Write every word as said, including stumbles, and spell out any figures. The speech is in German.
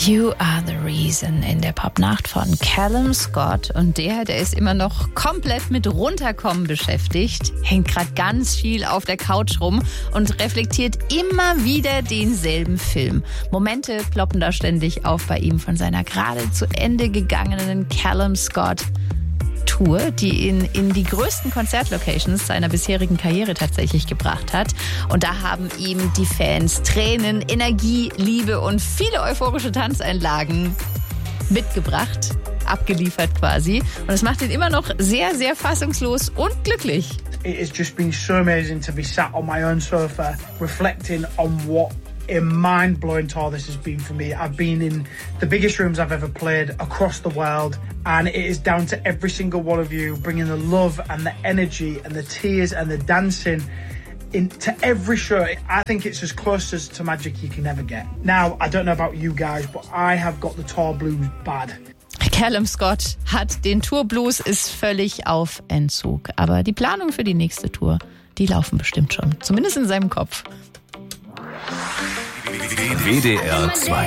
You Are the Reason in der Popnacht von Callum Scott. Und der, der ist immer noch komplett mit Runterkommen beschäftigt, hängt gerade ganz viel auf der Couch rum und reflektiert immer wieder denselben Film. Momente ploppen da ständig auf bei ihm von seiner gerade zu Ende gegangenen Callum Scott Tour, die ihn in die größten Konzertlocations seiner bisherigen Karriere tatsächlich gebracht hat. Und da haben ihm die Fans Tränen, Energie, Liebe und viele euphorische Tanzeinlagen mitgebracht, abgeliefert quasi. Und es macht ihn immer noch sehr, sehr fassungslos und glücklich. It has just been so amazing to be sat on my own sofa, reflecting on what a mind-blowing tour this has been for me. I've been in the biggest rooms I've ever played across the world, and it is down to every single one of you bringing the love and the energy and the tears and the dancing into every show. I think it's as close as to magic you can ever get. Now, I don't know about you guys, but I have got the tour blues bad. Callum Scott hat den Tourblues, ist völlig auf Entzug. Aber die Planungen für die nächste Tour, die laufen bestimmt schon. Zumindest in seinem Kopf. W D R zwei